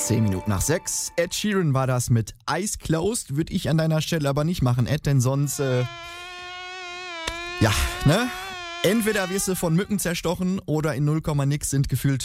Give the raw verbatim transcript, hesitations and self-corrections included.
Zehn Minuten nach sechs. Ed Sheeran war das mit Eyes Closed. Würde ich an deiner Stelle aber nicht machen, Ed, denn sonst, äh, ja, ne? Entweder wirst du von Mücken zerstochen oder in null Komma nix sind gefühlt